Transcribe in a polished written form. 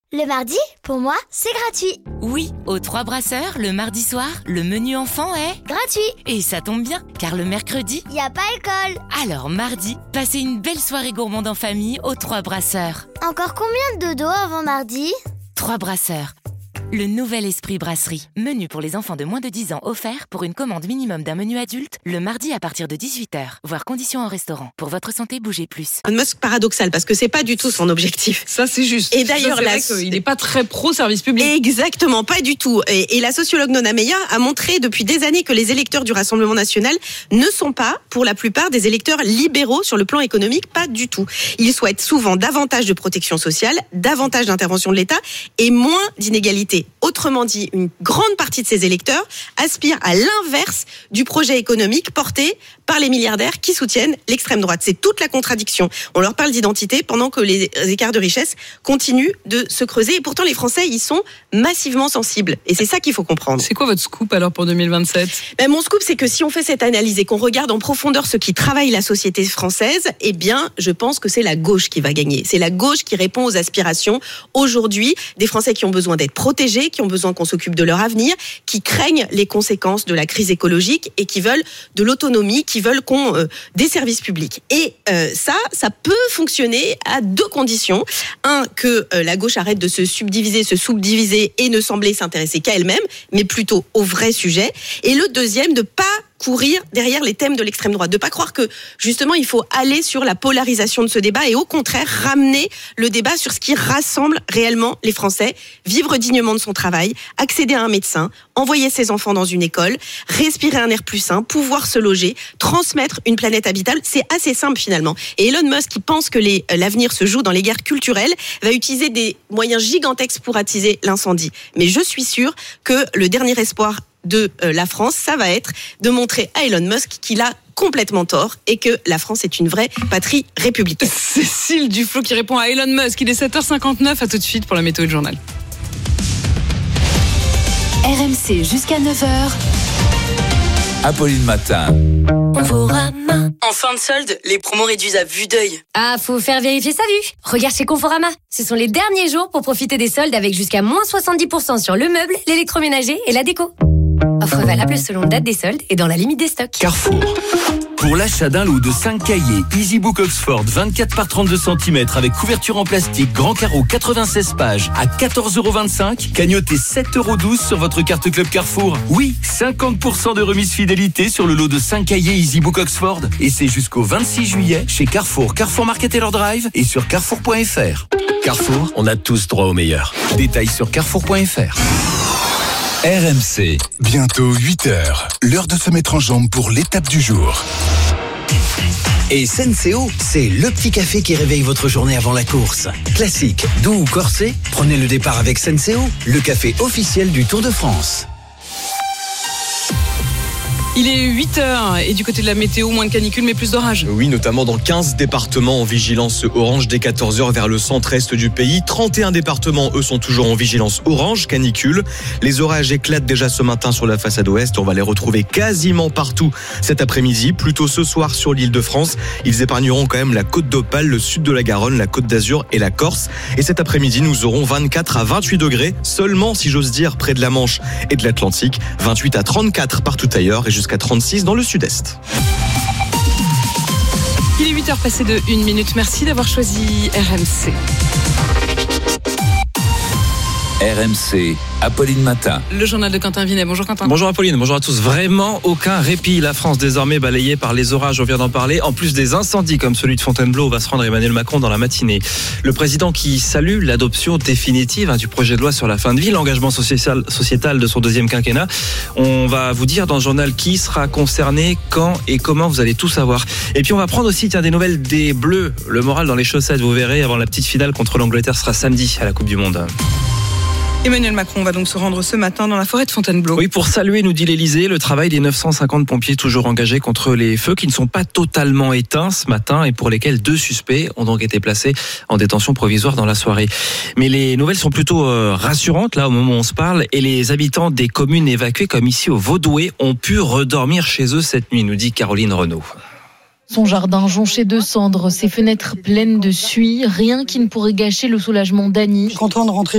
Le mardi, pour moi, c'est gratuit. Oui, aux 3 Brasseurs, le mardi soir, le menu enfant est Gratuit. Et ça tombe bien, car le mercredi... Y a pas école. Alors mardi, passez une belle soirée gourmande en famille aux 3 Brasseurs. Encore combien de dodo avant mardi ? 3 Brasseurs. Le nouvel esprit brasserie. Menu pour les enfants de moins de 10 ans offert pour une commande minimum d'un menu adulte le mardi à partir de 18h. Voir conditions en restaurant. Pour votre santé, bougez plus. Elon Musk paradoxal parce que c'est pas du tout son objectif. Ça, c'est juste. Et d'ailleurs, il n'est pas très pro-service public. Exactement, pas du tout. Et la sociologue Nona Meyer a montré depuis des années que les électeurs du Rassemblement national ne sont pas, pour la plupart, des électeurs libéraux sur le plan économique, pas du tout. Ils souhaitent souvent davantage de protection sociale, davantage d'intervention de l'État et moins d'inégalités. Autrement dit, une grande partie de ces électeurs aspirent à l'inverse du projet économique porté par les milliardaires qui soutiennent l'extrême droite. C'est toute la contradiction. On leur parle d'identité pendant que les écarts de richesse continuent de se creuser. Et pourtant, les Français y sont massivement sensibles. Et c'est ça qu'il faut comprendre. C'est quoi votre scoop alors pour 2027 ? Mon scoop, c'est que si on fait cette analyse et qu'on regarde en profondeur ce qui travaille la société française, eh bien, je pense que c'est la gauche qui va gagner. C'est la gauche qui répond aux aspirations aujourd'hui des Français qui ont besoin d'être protégés, qui ont besoin qu'on s'occupe de leur avenir, qui craignent les conséquences de la crise écologique et qui veulent de l'autonomie, qui veulent des services publics. Et ça peut fonctionner à 2 conditions. Un, que la gauche arrête de se subdiviser, se sous-diviser et ne sembler s'intéresser qu'à elle-même, mais plutôt au vrai sujet. Et le deuxième, de pas courir derrière les thèmes de l'extrême droite, de pas croire que justement il faut aller sur la polarisation de ce débat et au contraire ramener le débat sur ce qui rassemble réellement les Français, vivre dignement de son travail, accéder à un médecin, envoyer ses enfants dans une école, respirer un air plus sain, pouvoir se loger, transmettre une planète habitable. C'est assez simple finalement. Et Elon Musk, qui pense que l'avenir se joue dans les guerres culturelles, va utiliser des moyens gigantesques pour attiser l'incendie. Mais je suis sûre que le dernier espoir de la France, ça va être de montrer à Elon Musk qu'il a complètement tort et que la France est une vraie patrie républicaine. Cécile Duflot qui répond à Elon Musk. Il est 7h59, à tout de suite pour la météo du journal. RMC jusqu'à 9h. Apolline Matin. Conforama. En fin de solde, les promos réduisent à vue d'œil. Ah, faut faire vérifier sa vue. Regarde chez Conforama. Ce sont les derniers jours pour profiter des soldes avec jusqu'à moins 70% sur le meuble, l'électroménager et la déco. Offre valable selon date des soldes et dans la limite des stocks. Carrefour. Pour l'achat d'un lot de 5 cahiers EasyBook Oxford 24 par 32 cm avec couverture en plastique, grand carreau 96 pages à 14,25 €, cagnotez 7,12 € sur votre carte Club Carrefour. Oui, 50% de remise fidélité sur le lot de 5 cahiers EasyBook Oxford. Et c'est jusqu'au 26 juillet chez Carrefour, Carrefour Market et leur Drive et sur carrefour.fr. Carrefour, on a tous droit au meilleur. Détails sur carrefour.fr. RMC, bientôt 8h. L'heure de se mettre en jambe pour l'étape du jour. Et Senseo, c'est le petit café qui réveille votre journée avant la course. Classique, doux ou corsé, prenez le départ avec Senseo, le café officiel du Tour de France. Il est 8h et du côté de la météo, moins de canicule mais plus d'orage. Oui, notamment dans 15 départements en vigilance orange dès 14h vers le centre-est du pays. 31 départements, eux, sont toujours en vigilance orange, canicule. Les orages éclatent déjà ce matin sur la façade ouest. On va les retrouver quasiment partout cet après-midi. Plutôt ce soir sur l'Île-de-France. Ils épargneront quand même la Côte d'Opale, le sud de la Garonne, la Côte d'Azur et la Corse. Et cet après-midi, nous aurons 24 à 28 degrés seulement, si j'ose dire, près de la Manche et de l'Atlantique. 28 à 34 partout ailleurs et jusqu'à 36 dans le sud-est. Il est 8h passé de 1 minute. Merci d'avoir choisi RMC. RMC, Apolline Matin. Le journal de Quentin Vinet. Bonjour Quentin. Bonjour Apolline, bonjour à tous. Vraiment aucun répit. La France désormais balayée par les orages, on vient d'en parler. En plus des incendies comme celui de Fontainebleau où va se rendre Emmanuel Macron dans la matinée. Le président qui salue l'adoption définitive du projet de loi sur la fin de vie, l'engagement sociétal de son deuxième quinquennat. On va vous dire dans le journal qui sera concerné, quand et comment, vous allez tout savoir. Et puis on va prendre aussi des nouvelles des Bleus. Le moral dans les chaussettes, vous verrez, avant la petite finale contre l'Angleterre sera samedi à la Coupe du Monde. Emmanuel Macron va donc se rendre ce matin dans la forêt de Fontainebleau. Oui, pour saluer, nous dit l'Élysée, le travail des 950 pompiers toujours engagés contre les feux qui ne sont pas totalement éteints ce matin et pour lesquels 2 suspects ont donc été placés en détention provisoire dans la soirée. Mais les nouvelles sont plutôt rassurantes là au moment où on se parle et les habitants des communes évacuées comme ici au Vaudoué ont pu redormir chez eux cette nuit, nous dit Caroline Renaud. Son jardin jonché de cendres, ses fenêtres pleines de suie, rien qui ne pourrait gâcher le soulagement d'Annie. Content de rentrer